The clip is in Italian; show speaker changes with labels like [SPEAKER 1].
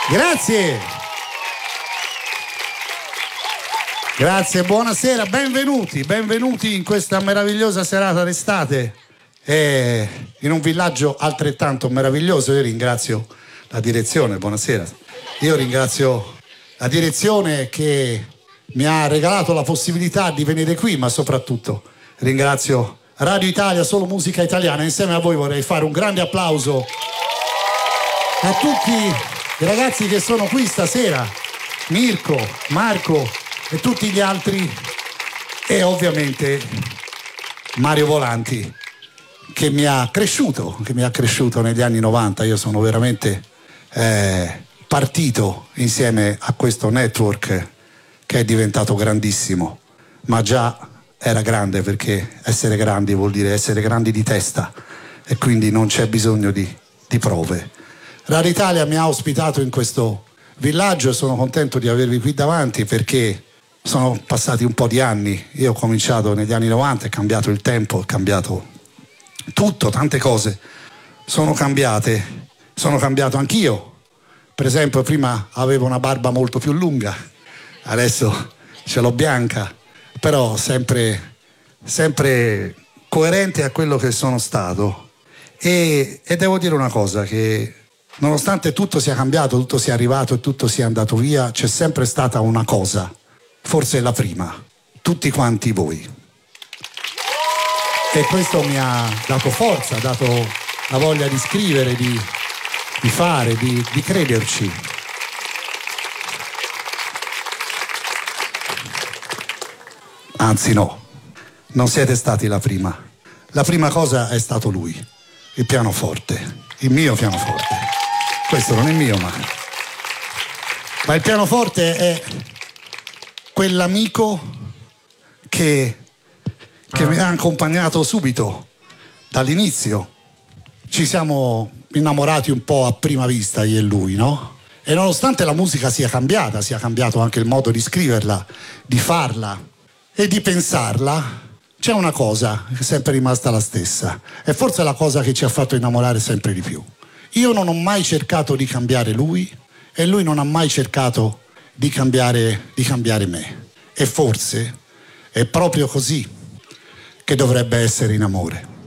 [SPEAKER 1] Grazie. Grazie, buonasera, benvenuti in questa meravigliosa serata d'estate in un villaggio altrettanto meraviglioso. Io ringrazio la direzione, buonasera. Io ringrazio la direzione che mi ha regalato la possibilità di venire qui, ma soprattutto ringrazio Radio Italia, solo musica italiana. Insieme a voi vorrei fare un grande applauso a tutti i ragazzi che sono qui stasera, Mirko, Marco e tutti gli altri, e ovviamente Mario Volanti che mi ha cresciuto negli anni 90. Io sono veramente partito insieme a questo network che è diventato grandissimo, ma già era grande, perché essere grandi vuol dire essere grandi di testa, e quindi non c'è bisogno di prove. Radio Italia mi ha ospitato in questo villaggio e sono contento di avervi qui davanti, perché sono passati un po' di anni. Io ho cominciato negli anni 90, è cambiato il tempo, è cambiato tutto, tante cose sono cambiate, sono cambiato anch'io. Per esempio, prima avevo una barba molto più lunga, adesso ce l'ho bianca, però sempre coerente a quello che sono stato. E devo dire una cosa, che nonostante tutto sia cambiato, tutto sia arrivato e tutto sia andato via, c'è sempre stata una cosa, forse la prima: tutti quanti voi. E questo mi ha dato forza, ha dato la voglia di scrivere, di fare, di crederci. Anzi no, non siete stati la prima. La prima cosa è stato lui, il pianoforte, il mio pianoforte. Questo non è mio, ma il pianoforte è quell'amico che mi ha accompagnato subito, dall'inizio. Ci siamo innamorati un po' a prima vista, io e lui, no? E nonostante la musica sia cambiato anche il modo di scriverla, di farla e di pensarla, c'è una cosa che è sempre rimasta la stessa, e forse è la cosa che ci ha fatto innamorare sempre di più. Io non ho mai cercato di cambiare lui, e lui non ha mai cercato di cambiare me. E forse è proprio così che dovrebbe essere in amore.